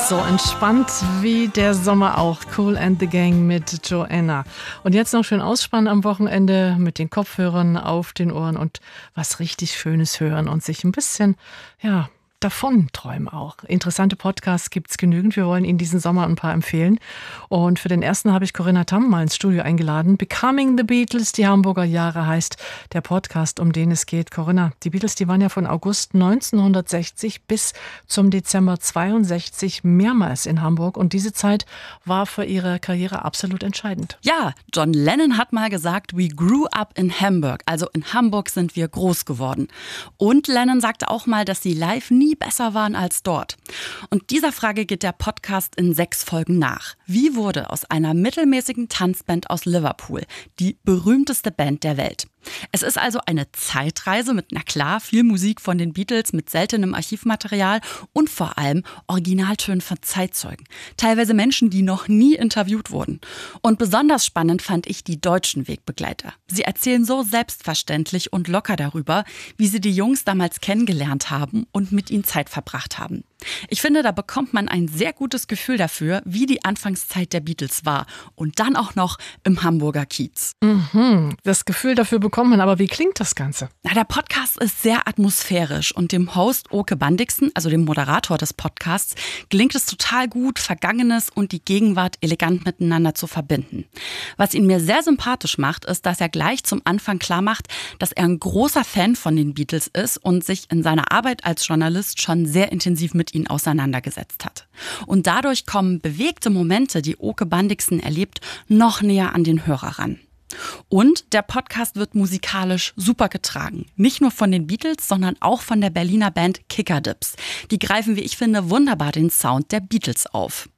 So entspannt wie der Sommer auch. Kool and the Gang mit Joanna. Und jetzt noch schön ausspannen am Wochenende mit den Kopfhörern auf den Ohren und was richtig Schönes hören und sich ein bisschen, davon träumen auch. Interessante Podcasts gibt's genügend. Wir wollen Ihnen diesen Sommer ein paar empfehlen. Und für den ersten habe ich Corinna Tamm mal ins Studio eingeladen. Becoming the Beatles, die Hamburger Jahre heißt der Podcast, um den es geht. Corinna, die Beatles, die waren ja von August 1960 bis zum Dezember 62 mehrmals in Hamburg. Und diese Zeit war für ihre Karriere absolut entscheidend. Ja, John Lennon hat mal gesagt, we grew up in Hamburg. Also in Hamburg sind wir groß geworden. Und Lennon sagte auch mal, dass sie live nie besser waren als dort. Und dieser Frage geht der Podcast in 6 Folgen nach. Wie wurde aus einer mittelmäßigen Tanzband aus Liverpool die berühmteste Band der Welt? Es ist also eine Zeitreise mit, viel Musik von den Beatles, mit seltenem Archivmaterial und vor allem Originaltönen von Zeitzeugen. Teilweise Menschen, die noch nie interviewt wurden. Und besonders spannend fand ich die deutschen Wegbegleiter. Sie erzählen so selbstverständlich und locker darüber, wie sie die Jungs damals kennengelernt haben und mit ihnen Zeit verbracht haben. Ich finde, da bekommt man ein sehr gutes Gefühl dafür, wie die Anfangszeit der Beatles war. Und dann auch noch im Hamburger Kiez. Das Gefühl dafür bekommt man, aber wie klingt das Ganze? Der Podcast ist sehr atmosphärisch und dem Host Oke Bandixen, also dem Moderator des Podcasts, gelingt es total gut, Vergangenes und die Gegenwart elegant miteinander zu verbinden. Was ihn mir sehr sympathisch macht, ist, dass er gleich zum Anfang klar macht, dass er ein großer Fan von den Beatles ist und sich in seiner Arbeit als Journalist schon sehr intensiv mit ihnen auseinandergesetzt hat. Und dadurch kommen bewegte Momente, die Oke Bandixen erlebt, noch näher an den Hörer ran. Und der Podcast wird musikalisch super getragen. Nicht nur von den Beatles, sondern auch von der Berliner Band Kickerdips. Die greifen, wie ich finde, wunderbar den Sound der Beatles auf.